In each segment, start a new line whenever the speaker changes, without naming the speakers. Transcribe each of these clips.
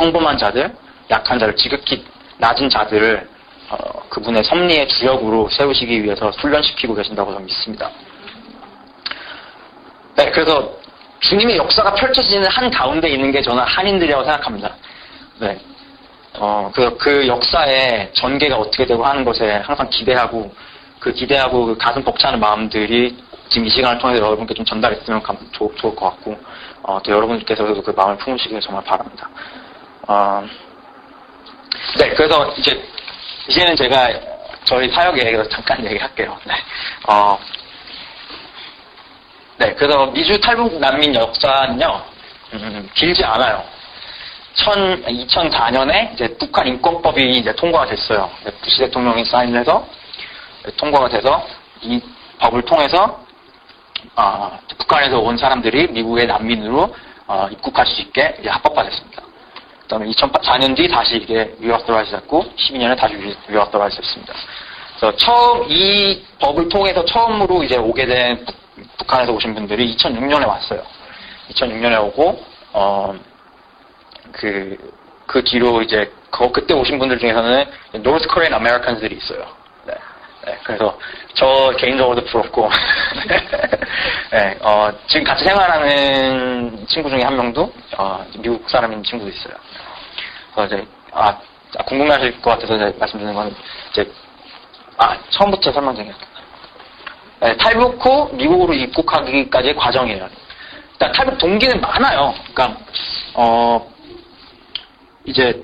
평범한 자들, 약한 자들, 지극히 낮은 자들을 그분의 섭리의 주역으로 세우시기 위해서 훈련시키고 계신다고 저는 믿습니다. 네, 그래서 주님의 역사가 펼쳐지는 한 가운데 있는 게 저는 한인들이라고 생각합니다. 네, 그 역사의 전개가 어떻게 되고 하는 것에 항상 기대하고 그 가슴 벅차는 마음들이 지금 이 시간을 통해서 여러분께 좀 전달했으면 좋을 것 같고, 또 여러분께서도 그 마음을 품으시길 정말 바랍니다. 네, 그래서 이제는 제가 저희 사역에 대해서 잠깐 얘기할게요. 네, 네, 그래서 미주 탈북 난민 역사는요, 길지 않아요. 2004년에 이제 북한 인권법이 이제 통과가 됐어요. 부시 대통령이 사인을 해서 통과가 돼서 이 법을 통해서 북한에서 온 사람들이 미국의 난민으로 입국할 수 있게 이제 합법화됐습니다. 그다음에 2004년 뒤 다시 이게 리어서라이즈 됐고 12년에 다시 리어서라이즈 됐습니다. 그래서 이 법을 통해서 처음으로 이제 오게 된 북한에서 오신 분들이 2006년에 왔어요. 2006년에 오고 그 뒤로 이제 그때 오신 분들 중에서는 노스 코리안 아메리칸들이 있어요. 네. 네, 그래서 저 개인적으로도 부럽고 네, 지금 같이 생활하는 친구 중에 한 명도 미국 사람인 친구도 있어요. 그래서 이제 궁금해하실 것 같아서 이제 말씀드리는 건 이제 처음부터 설명드리겠습니다. 네, 탈북 후 미국으로 입국하기까지의 과정이에요. 일단 탈북 동기는 많아요. 그러니까 이제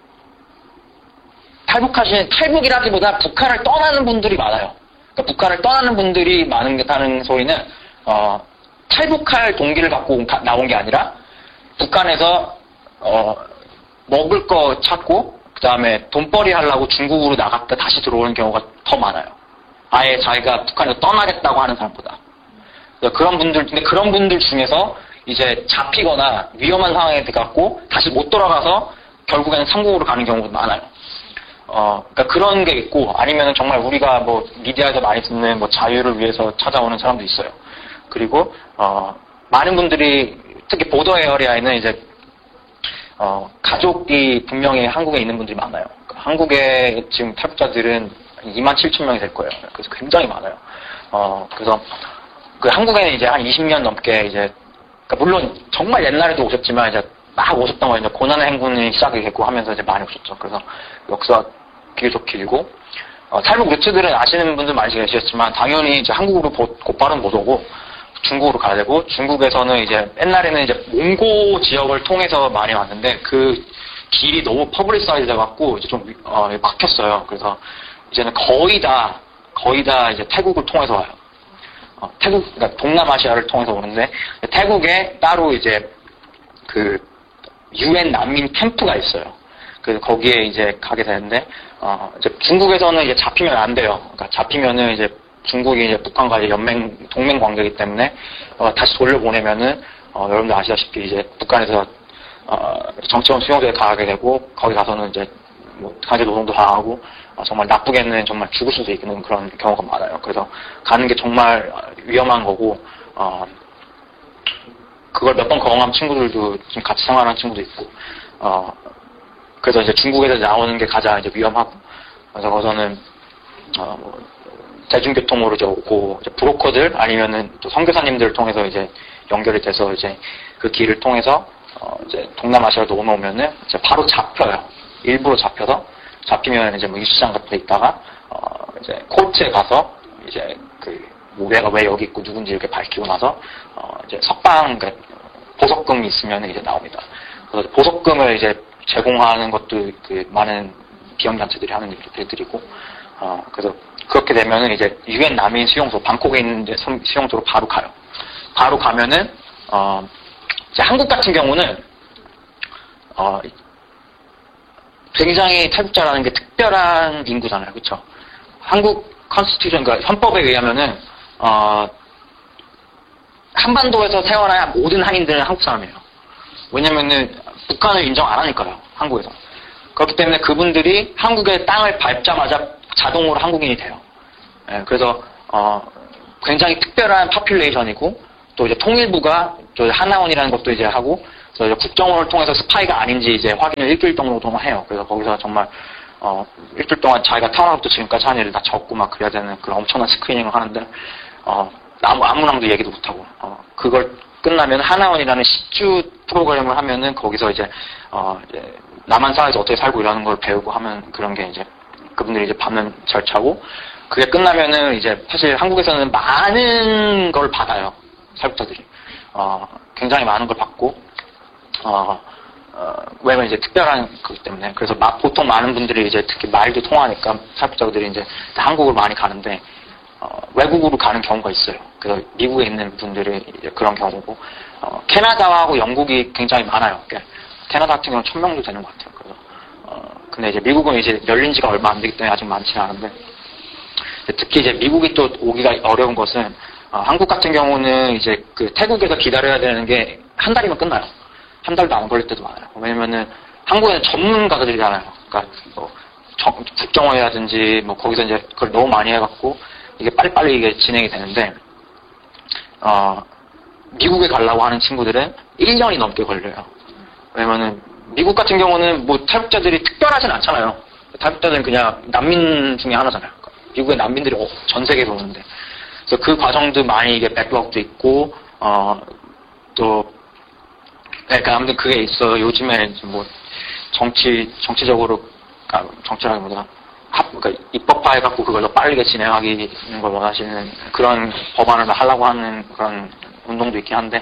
탈북이라기보다 북한을 떠나는 분들이 많아요. 그러니까 북한을 떠나는 분들이 많다는 소리는 탈북할 동기를 갖고 나온 게 아니라 북한에서 먹을 거 찾고 그 다음에 돈벌이 하려고 중국으로 나갔다 다시 들어오는 경우가 더 많아요. 아예 자기가 북한에서 떠나겠다고 하는 사람보다. 그런 분들 중에서 이제 잡히거나 위험한 상황에 들어갔고 다시 못 돌아가서 결국에는 삼국으로 가는 경우도 많아요. 그러니까 그런 게 있고, 아니면 정말 우리가 뭐 미디어에서 많이 듣는 뭐 자유를 위해서 찾아오는 사람도 있어요. 그리고 많은 분들이 특히 보더 에어리아에는 이제 가족이 분명히 한국에 있는 분들이 많아요. 그러니까 한국에 지금 탈북자들은 27,000명이 될 거예요. 그래서 굉장히 많아요. 그래서 그 한국에는 이제 한 20년 넘게 이제 그러니까 물론 정말 옛날에도 오셨지만 이제 막 오셨던 거 이제 고난의 행군이 시작이 됐고 하면서 이제 많이 오셨죠. 그래서 역사가 계속 길고 탈북 루트들은 아시는 분들 많이 계시겠지만 당연히 이제 한국으로 곧바로 못 오고 중국으로 가야 되고 중국에서는 이제 옛날에는 이제 몽고 지역을 통해서 많이 왔는데 그 길이 너무 퍼블리사이즈 돼갖고 이제 좀 막혔어요. 그래서 이제는 거의 다 이제 태국을 통해서 와요. 그러니까 동남아시아를 통해서 오는데 태국에 따로 이제 그 UN 난민 캠프가 있어요. 그래서 거기에 이제 가게 되는데 이제 중국에서는 이제 잡히면 안 돼요. 그러니까 잡히면은 이제 중국이 이제 북한과 이제 동맹 관계이기 때문에 다시 돌려보내면은 여러분들 아시다시피 이제 북한에서 정치원 수용소에 가게 되고 거기 가서는 이제 뭐 강제 노동도 당하고 정말 나쁘게는 정말 죽을 수도 있는 그런 경우가 많아요. 그래서 가는 게 정말 위험한 거고 그걸 몇 번 경험한 친구들도 지금 같이 생활하는 친구도 있고 그래서 이제 중국에서 나오는 게 가장 이제 위험하고 그래서 거기서는 뭐 대중교통으로 이제 오고 이제 브로커들 아니면은 또 선교사님들을 통해서 이제 연결이 돼서 이제 그 길을 통해서 이제 동남아시아로 넘어오면은 이제 바로 잡혀요. 일부러 잡히면 이제 뭐 유치장 같은 데 있다가 이제 코트에 가서 이제 뭐 내가 왜 여기 있고 누군지 이렇게 밝히고 나서 이제 석방 그러니까 보석금이 있으면 이제 나옵니다. 그래서 보석금을 이제 제공하는 것도 그 많은 비영단체들이 하는 일들이고 그래서 그렇게 되면은 이제 UN 난민 수용소 방콕에 있는 이제 수용소로 바로 가요. 바로 가면은 이제 한국 같은 경우는 굉장히 탈북자라는 게 특별한 인구잖아요, 그렇죠? 한국 컨스티튜션 그러니까 헌법에 의하면은 한반도에서 태어나야 모든 한인들은 한국 사람이에요. 왜냐면은 북한을 인정 안 하니까요, 한국에서. 그렇기 때문에 그분들이 한국의 땅을 밟자마자 자동으로 한국인이 돼요. 예, 그래서 굉장히 특별한 파퓰레이션이고 또 이제 통일부가 또 하나원이라는 것도 이제 하고 그래서 이제 국정원을 통해서 스파이가 아닌지 이제 확인을 일주일 정도만 해요. 그래서 거기서 정말 일주일 동안 자기가 태어나서부터 지금까지 한 일을 다 적고 막 그래야 되는 그런 엄청난 스크리닝을 하는데 아무랑도 얘기도 못하고 그걸 끝나면 하나원이라는 10주 프로그램을 하면은 거기서 이제 남한 사회에서 어떻게 살고 이러는 걸 배우고 하면 그런 게 이제 그분들이 이제 받는 절차고 그게 끝나면은 이제 사실 한국에서는 많은 걸 받아요. 탈북자들이. 굉장히 많은 걸 받고 왜냐면 이제 특별한 거기 때문에 그래서 보통 많은 분들이 이제 특히 말도 통하니까 탈북자들이 이제 한국으로 많이 가는데 외국으로 가는 경우가 있어요. 그래서 미국에 있는 분들이 이제 그런 경우고 캐나다하고 영국이 굉장히 많아요. 캐나다 같은 경우는 1000명도 되는 것 같아요. 그래서 근데 이제 미국은 이제 열린 지가 얼마 안 되기 때문에 아직 많지는 않은데 특히 이제 미국이 또 오기가 어려운 것은 한국 같은 경우는 이제 그 태국에서 기다려야 되는 게 한 달이면 끝나요. 한 달도 안 걸릴 때도 많아요. 왜냐면은 한국에는 전문가들이잖아요. 그러니까 뭐 국정원이라든지 뭐 거기서 이제 그걸 너무 많이 해갖고 이게 빨리빨리 이게 진행이 되는데 미국에 가려고 하는 친구들은 1년이 넘게 걸려요. 왜냐면은 미국 같은 경우는 뭐 탈북자들이 특별하진 않잖아요. 탈북자들은 그냥 난민 중에 하나잖아요. 미국에 난민들이 전 세계에서 오는데 그래서 그 과정도 많이 이게 백록도 있고 또 그러니까 아무튼 그게 있어. 요즘에 뭐 정치적으로 정치라기보다 그러니까 입법화해갖고 그걸 더 빠르게 진행하기는 걸 원하시는 그런 법안을 하려고 하는 그런 운동도 있긴 한데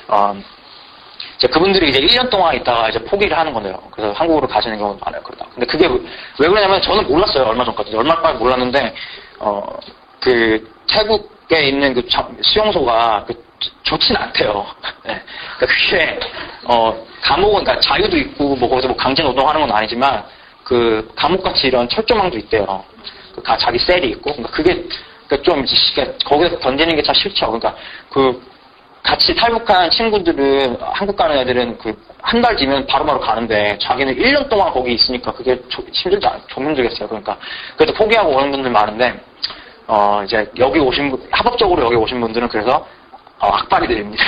이제 그분들이 이제 1년 동안 있다가 이제 포기를 하는 건데요. 그래서 한국으로 가시는 경우도 많아요. 그러다. 근데 그게 왜 그러냐면 저는 몰랐어요. 얼마 전까지. 얼마 빨리 몰랐는데 그 태국에 있는 그 수용소가 좋진 않대요. 네. 그러니까 그게 감옥은 그러니까 자유도 있고 뭐 거기서 뭐 강제 노동하는 건 아니지만 그 감옥같이 이런 철조망도 있대요. 자기 셀이 있고 그러니까 그게 그러니까 좀 거기서 던지는 게 참 싫죠. 그러니까 그 같이 탈북한 친구들은 한국 가는 애들은 그 한 달 뒤면 바로바로 가는데 자기는 1년 동안 거기 있으니까 그게 좀 힘들겠어요. 그러니까 그래도 포기하고 오는 분들 많은데 이제 여기 합법적으로 여기 오신 분들은 그래서 악바리들입니다.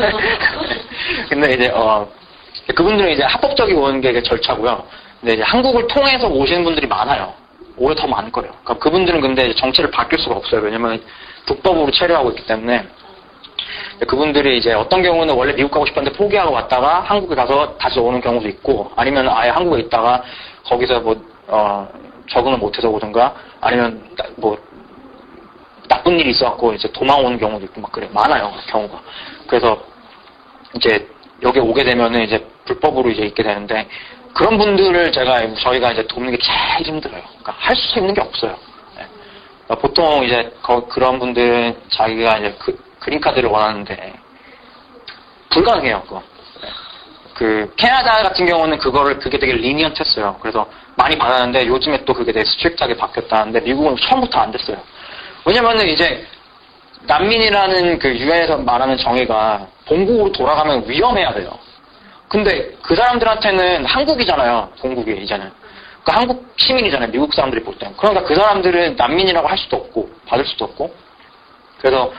근데 이제 그분들은 이제 합법적이 오는 게 절차고요. 근데 이제 한국을 통해서 오시는 분들이 많아요. 오히려 더 많을 거예요. 그러니까 그분들은 근데 정체를 바뀔 수가 없어요. 왜냐면 불법으로 체류하고 있기 때문에 그분들이 이제 어떤 경우는 원래 미국 가고 싶었는데 포기하고 왔다가 한국에 가서 다시 오는 경우도 있고 아니면 아예 한국에 있다가 거기서 뭐 적응을 못해서 오든가 아니면 뭐 나쁜 일이 있어갖고 이제 도망오는 경우도 있고 막 그래 많아요 경우가. 그래서 이제 여기 오게 되면은 이제 불법으로 이제 있게 되는데 그런 분들을 저희가 이제 돕는 게 제일 힘들어요. 그러니까 할 수 있는 게 없어요. 네. 그러니까 보통 이제 그런 분들은 자기가 이제 그린카드를 원하는데 불가능해요. 그거. 네. 그 캐나다 같은 경우는 그게 되게 리니언트했어요. 그래서 많이 받았는데 요즘에 또 그게 되게 스트릭트하게 바뀌었다는데 미국은 처음부터 안 됐어요. 왜냐면은 이제 난민이라는 그 유엔에서 말하는 정의가 본국으로 돌아가면 위험해야 돼요. 근데 그 사람들한테는 한국이잖아요. 본국이 이제는. 그러니까 한국 시민이잖아요. 미국 사람들이 볼 때는. 그러니까 그 사람들은 난민이라고 할 수도 없고 받을 수도 없고. 그래서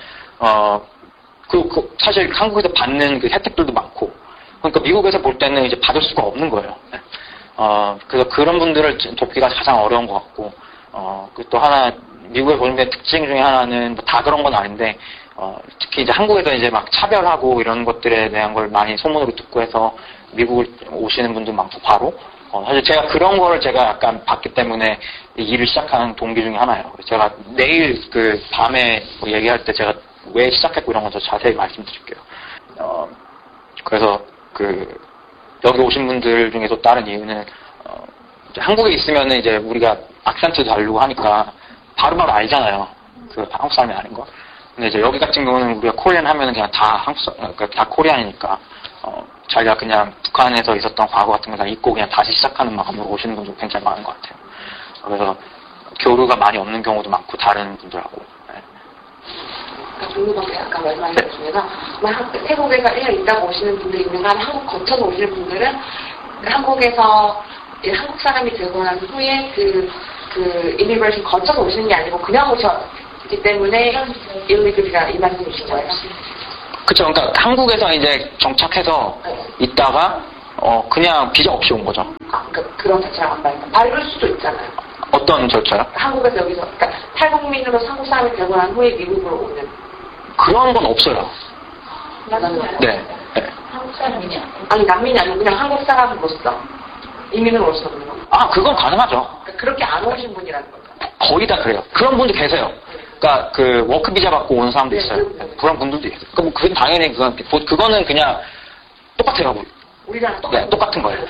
사실 한국에서 받는 그 혜택들도 많고. 그러니까 미국에서 볼 때는 이제 받을 수가 없는 거예요. 그래서 그런 분들을 돕기가 가장 어려운 것 같고. 또 하나 미국에 보는 특징 중에 하나는 뭐 다 그런 건 아닌데 특히 이제 한국에서 이제 막 차별하고 이런 것들에 대한 걸 많이 소문으로 듣고 해서 미국을 오시는 분도 많고 바로 사실 제가 그런 거를 제가 약간 봤기 때문에 이 일을 시작하는 동기 중에 하나예요. 제가 내일 그 밤에 뭐 얘기할 때 제가 왜 시작했고 이런 거 더 자세히 말씀드릴게요. 그래서 여기 오신 분들 중에 또 다른 이유는 이제 한국에 있으면은 이제 우리가 악센트도 다르고 하니까 바로바로 알잖아요. 그 한국 사람이 아닌 거. 근데 이제 여기 같은 경우는 우리가 코리안 하면은 그냥 다 그러니까 다 코리안이니까, 자기가 그냥 북한에서 있었던 과거 같은 거 다 잊고 그냥 다시 시작하는 마음으로 오시는 분도 굉장히 많은 것 같아요. 그래서 교류가 많이 없는 경우도 많고, 다른 분들하고. 네.
그러니까 궁금한 게 아까 말씀하신 것 중에서, 태국에서 1년 있다가 오시는 분들이 있는가 하면 한국 거쳐서 오시는 분들은 한국에서 한국 사람이 되고 난 후에 그 이미그레이션 거쳐서 오시는 게 아니고 그냥 오셨기 때문에 일리그리가 이 말씀이신 거예요?
그쵸. 그러니까 한국에서 이제 정착해서
네.
있다가 그냥 비자 없이 온 거죠.
그러니까 그런 자체랑 안 밟는. 밟을 수도 있잖아요.
어떤 절차요?
한국에서 여기서, 그러니까 탈북민으로 한국 사람이 되고 난 후에 미국으로 오는.
그런 건 없어요. 네. 네.
한국 사람이냐? 아니, 난민이 아니고 그냥 한국 사람으로서 이민으로서 오는 거.
그건 가능하죠.
그러니까 그렇게 안 오신 분이라는 거죠.
거의 다 그래요. 그런 분도 계세요. 그러니까 그 워크 비자 받고 오는 사람도
네,
있어요.
네.
그런 분들도 있어요. 그건 당연히 그거는 그냥 똑같아요.
우리랑
네, 똑같은 거예요.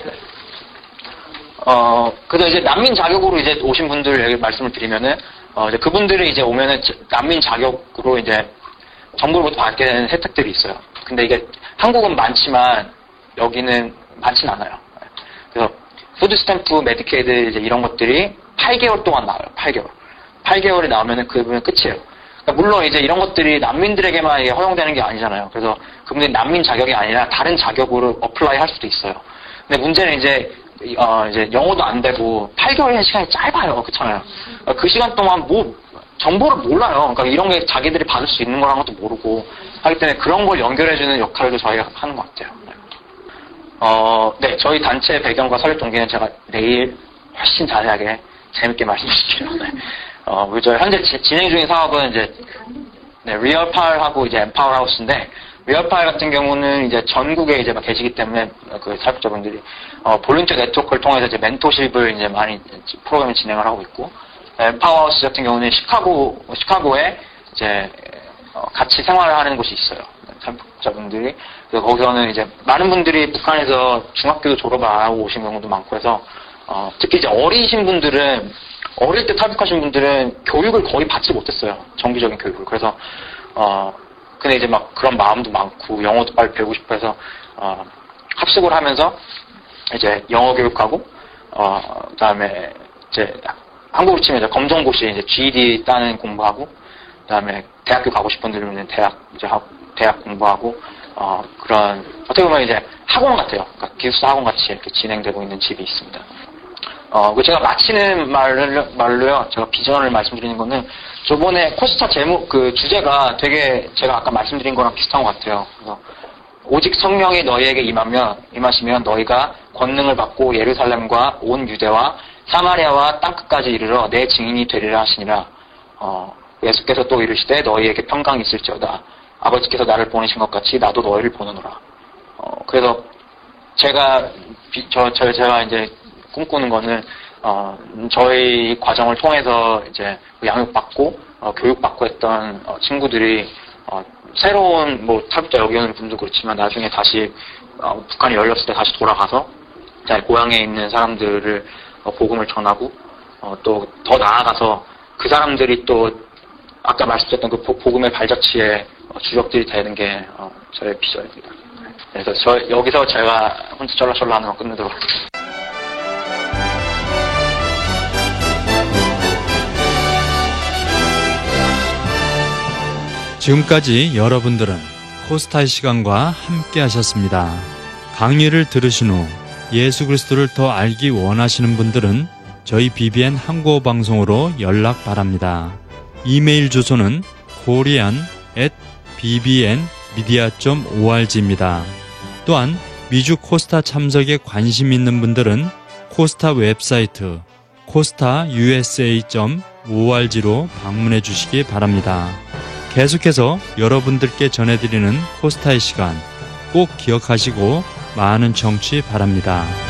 그래서 이제 난민 자격으로 이제 오신 분들 얘기 말씀을 드리면은, 이제 그분들이 이제 오면은 난민 자격으로 이제 정부로부터 받게 되는 혜택들이 있어요. 근데 이게 한국은 많지만 여기는 많진 않아요. 그래서 푸드 스탬프, 메디케이드 이제 이런 것들이 8개월 동안 나와요. 8개월. 8개월이 나오면은 그분은 끝이에요. 그러니까 물론 이제 이런 것들이 난민들에게만 이게 허용되는 게 아니잖아요. 그래서 그분들이 난민 자격이 아니라 다른 자격으로 어플라이 할 수도 있어요. 근데 문제는 이제 영어도 안 되고 8개월의 시간이 짧아요. 그렇잖아요. 그 시간 동안 정보를 몰라요. 그러니까 이런 게 자기들이 받을 수 있는 거라는 것도 모르고 하기 때문에 그런 걸 연결해주는 역할도 저희가 하는 것 같아요. 네, 저희 단체 배경과 설립 동기는 제가 내일 훨씬 자세하게 재밌게 말씀드릴게요. 네. 저희 현재 진행 중인 사업은 이제 리얼팔하고 이제 엠파워 하우스인데 리얼팔 같은 경우는 이제 전국에 이제 막 계시기 때문에 그 사업자분들이 볼런티어 네트워크를 통해서 이제 멘토십을 이제 많이 프로그램을 진행을 하고 있고 엠파워 하우스 같은 경우는 시카고에 이제 같이 생활을 하는 곳이 있어요. 사업자분들이. 그래서 거기서는 이제 많은 분들이 북한에서 중학교도 졸업을 안 하고 오신 경우도 많고 해서 특히 이제 어리신 분들은 어릴 때 탈북하신 분들은 교육을 거의 받지 못했어요. 정기적인 교육을. 그래서 근데 이제 막 그런 마음도 많고 영어도 빨리 배우고 싶어 해서 합숙을 하면서 이제 영어 교육하고 그다음에 이제 한국으로 치면 이제 검정고시 이제 GED 따는 공부하고 그다음에 대학교 가고 싶은 분들은 대학 공부하고 그런 어떻게 보면 이제 학원 같아요. 그러니까 기숙사 학원 같이 이렇게 진행되고 있는 집이 있습니다. 제가 마치는 말로요, 제가 비전을 말씀드리는 거는, 저번에 코스타 주제가 되게 제가 아까 말씀드린 거랑 비슷한 것 같아요. 그래서, 오직 성령이 너희에게 임하시면 너희가 권능을 받고 예루살렘과 온 유대와 사마리아와 땅끝까지 이르러 내 증인이 되리라 하시니라. 예수께서 또 이르시되 너희에게 평강이 있을지어다. 아버지께서 나를 보내신 것 같이 나도 너희를 보내노라. 그래서 제가 이제 꿈꾸는 거는 저희 과정을 통해서 이제 양육받고 교육받고 했던 친구들이 새로운 탈북자 여기 오는 분도 그렇지만 나중에 다시 북한이 열렸을 때 다시 돌아가서 고향에 있는 사람들을 복음을 전하고 또 더 나아가서 그 사람들이 또 아까 말씀드렸던 그 복음의 발자취의 주역들이 되는 게 저의 비전입니다. 그래서 여기서 제가 혼자 쩔라쩔라 하는 거 끝내도록 하겠습니다.
지금까지 여러분들은 코스타의 시간과 함께 하셨습니다. 강의를 들으신 후 예수 그리스도를 더 알기 원하시는 분들은 저희 BBN 한국어 방송으로 연락 바랍니다. 이메일 주소는 korean@bbnmedia.org입니다. 또한 미주 코스타 참석에 관심 있는 분들은 코스타 웹사이트 costausa.org로 방문해 주시기 바랍니다. 계속해서 여러분들께 전해드리는 코스타의 시간 꼭 기억하시고 많은 청취 바랍니다.